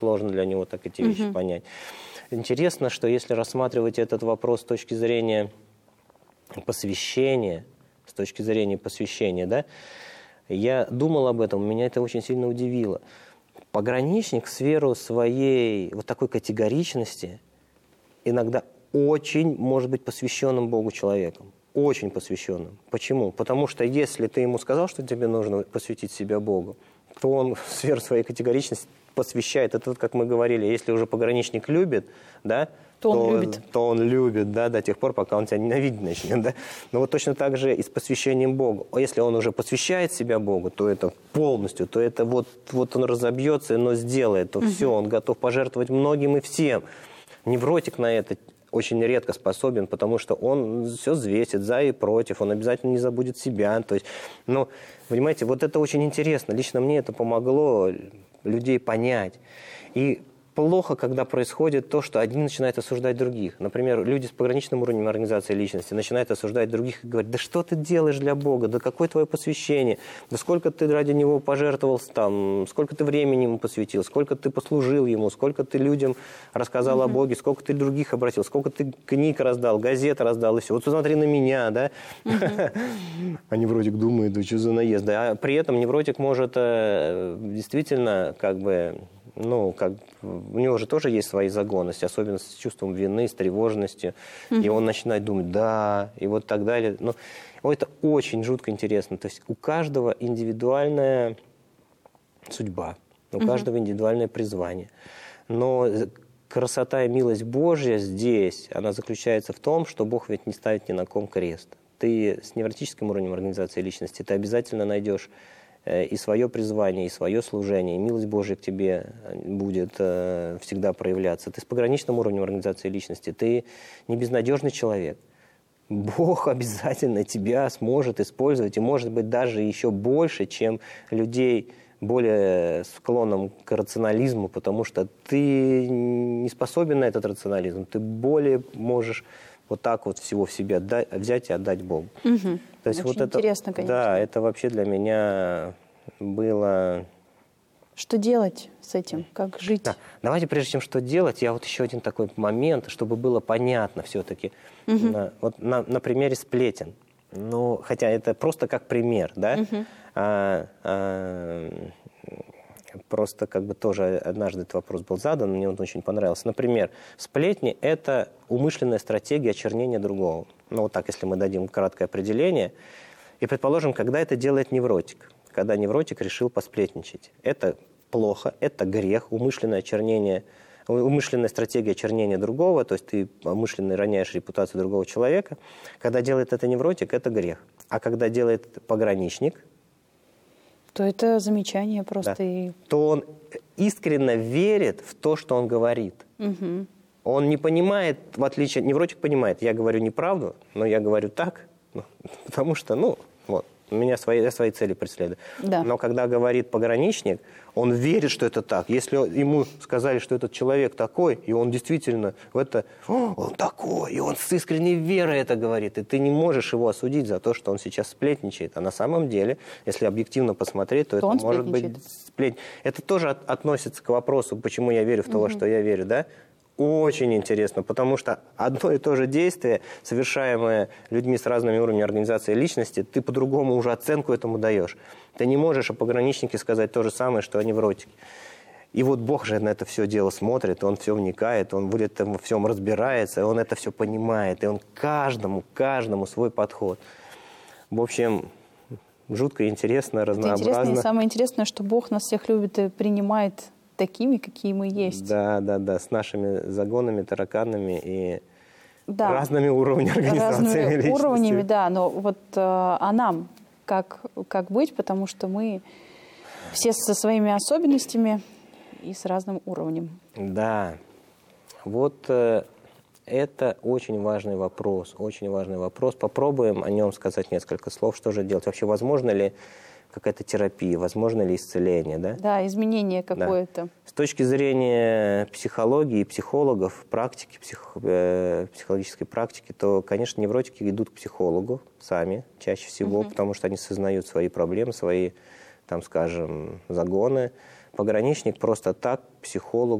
сложно для него так эти вещи понять. Интересно, что если рассматривать этот вопрос с точки зрения посвящения, да, я думал об этом, меня это очень сильно удивило. Пограничник в сферу своей вот такой категоричности иногда очень может быть посвященным Богу человеком. Очень посвященным. Почему? Потому что если ты ему сказал, что тебе нужно посвятить себя Богу, то он в сферу своей категоричности посвящает. Это вот, как мы говорили, если уже пограничник любит, да, то он любит, да, до тех пор, пока он тебя ненавидеть начнет. Да? Но вот точно так же и с посвящением Богу. Если он уже посвящает себя Богу, то это полностью, то это вот он разобьется, но сделает, то все, он готов пожертвовать многим и всем. Невротик на это очень редко способен, потому что он все взвесит за и против, он обязательно не забудет себя. То есть, ну, понимаете, вот это очень интересно. Лично мне это помогло людей понять. И плохо, когда происходит то, что один начинает осуждать других. Например, люди с пограничным уровнем организации личности начинают осуждать других и говорят: да что ты делаешь для Бога, да какое твое посвящение, да сколько ты ради Него пожертвовал, там, сколько ты времени Ему посвятил, сколько ты послужил Ему, сколько ты людям рассказал о Боге, сколько ты других обратил, сколько ты книг раздал, газет раздал, и все. Вот посмотри на меня, да? А невротик думает: да что за наезд? А при этом невротик может действительно как бы... Ну, как у него же тоже есть свои загонности, особенно с чувством вины, с тревожностью. И он начинает думать: да, и вот так далее. Но это очень жутко интересно. То есть у каждого индивидуальная судьба, у каждого индивидуальное призвание. Но красота и милость Божья здесь, она заключается в том, что Бог ведь не ставит ни на ком крест. Ты с невротическим уровнем организации личности, ты обязательно найдешь и свое призвание, и свое служение, и милость Божия к тебе будет всегда проявляться. Ты с пограничным уровнем организации личности, ты не безнадежный человек. Бог обязательно тебя сможет использовать, и может быть даже еще больше, чем людей более склонным к рационализму, потому что ты не способен на этот рационализм, ты более можешь вот так вот всего в себе взять и отдать Богу. То есть очень вот это, интересно, конечно. Да, это вообще для меня было... Что делать с этим? Как жить? Да. Давайте, прежде чем что делать, я вот еще один такой момент, чтобы было понятно все-таки. Вот на примере сплетен. Ну, хотя это просто как пример, да? Просто как бы тоже однажды этот вопрос был задан, мне он очень понравился. Например, сплетни – это умышленная стратегия очернения другого. Ну, вот так, если мы дадим краткое определение. И, предположим, когда это делает невротик, когда невротик решил посплетничать. Это плохо, это грех, умышленная стратегия очернения другого, то есть ты умышленно роняешь репутацию другого человека. Когда делает это невротик, это грех. А когда делает пограничник, то это замечание просто. Да. То он искренне верит в то, что он говорит. Он не понимает, в отличие... Невротик понимает: я говорю неправду, но я говорю так, потому что, я свои цели преследую. Да. Но когда говорит пограничник, он верит, что это так. Если ему сказали, что этот человек такой, и он действительно он такой, и он с искренней верой это говорит, и ты не можешь его осудить за то, что он сейчас сплетничает. А на самом деле, если объективно посмотреть, то это может быть сплетня. Это тоже относится к вопросу, почему я верю в то, во что я верю, да? Очень интересно, потому что одно и то же действие, совершаемое людьми с разными уровнями организации личности, ты по-другому уже оценку этому даешь. Ты не можешь о пограничнике сказать то же самое, что о невротике. И вот Бог же на это все дело смотрит, Он все вникает, Он в этом всем разбирается, Он это все понимает, и Он каждому свой подход. В общем, жутко интересно, разнообразно. Это интересно, и самое интересное, что Бог нас всех любит и принимает такими, какие мы есть. Да, с нашими загонами, тараканами и разными уровнями организации разными личности. Уровнями, да, но вот а нам как быть, потому что мы все со своими особенностями и с разным уровнем. Да, вот это очень важный вопрос, Попробуем о нем сказать несколько слов, что же делать. Вообще, возможно ли какая-то терапия, возможно ли исцеление, да? Да, изменение какое-то. Да. С точки зрения психологии, психологов, практики, психологической практики, то, конечно, невротики идут к психологу сами, чаще всего, потому что они сознают свои проблемы, свои, там, скажем, загоны, пограничник просто так к психологу